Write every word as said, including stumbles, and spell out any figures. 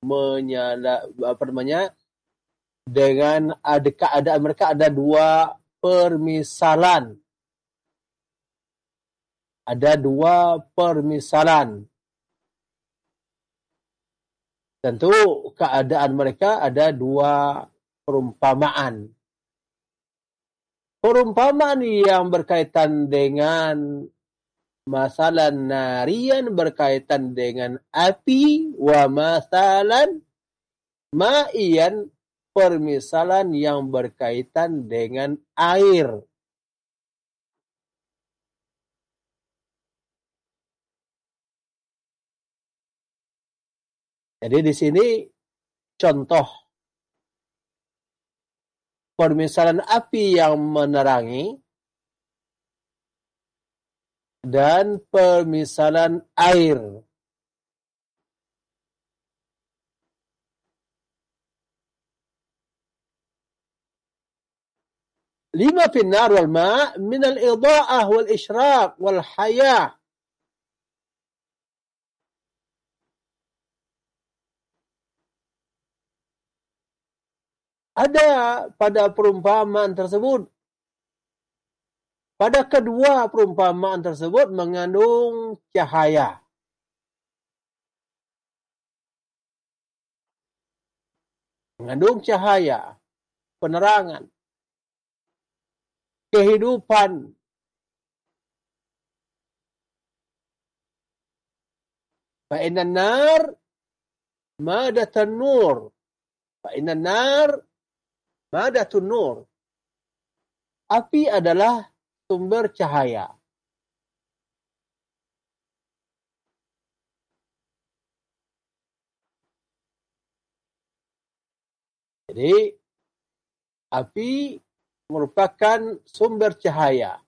menyala apa namanya dengan ada keadaan mereka ada dua permisalan. Ada dua permisalan. Tentu keadaan mereka ada dua perumpamaan. Perumpamaan yang berkaitan dengan masalah narian berkaitan dengan api, wa masalan ma'ian permisalan yang berkaitan dengan air. Jadi di sini contoh permisalan api yang menerangi dan permisalan air. Lima fi an-nar wal ma' min al-idha'ah wal ishraq wal hayah. Ada pada perumpamaan tersebut, pada kedua perumpamaan tersebut mengandung cahaya. Mengandung cahaya, penerangan, kehidupan. Fa innan nar madatun nur. Fa innan nar madatun nur. Api adalah sumber cahaya. Jadi, api merupakan sumber cahaya.